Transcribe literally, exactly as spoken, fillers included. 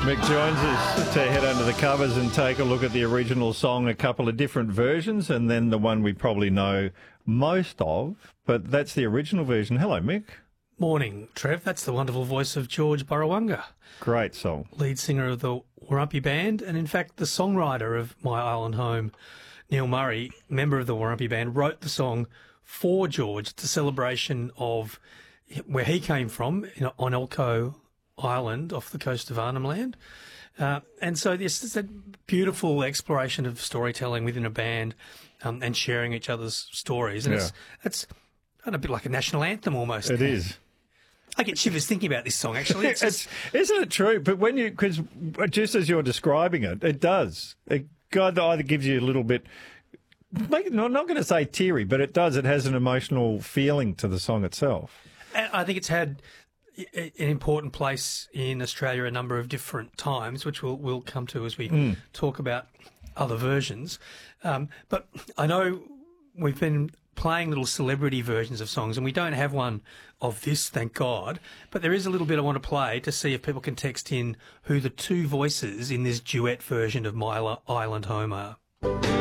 Mick joins us to head under the covers and take a look at the original song, a couple of different versions, and then the one we probably know most of, but that's the original version. Hello, Mick. Morning, Trev. That's the wonderful voice of George Burrawunga. Great song. Lead singer of the Warumpi Band, and in fact the songwriter of My Island Home, Neil Murray, member of the Warumpi Band, wrote the song for George. It's a celebration of where he came from, you know, on Elcho Island off the coast of Arnhem Land. Uh, and so this is a beautiful exploration of storytelling within a band um, and sharing each other's stories. And Yeah. it's, it's a bit like a national anthem almost. It is. I get shivers thinking about this song, actually. It's It's, just, isn't it true? But when you, because just as you're describing it, it does. It God either gives you a little bit, make, I'm not going to say teary, but it does. It has an emotional feeling to the song itself. and I think it's had an important place in Australia a number of different times, which we'll, we'll come to as we mm. talk about other versions. Um, but I know we've been playing little celebrity versions of songs, and we don't have one of this, thank God. But there is a little bit I want to play to see if people can text in who the two voices in this duet version of My Island Home are.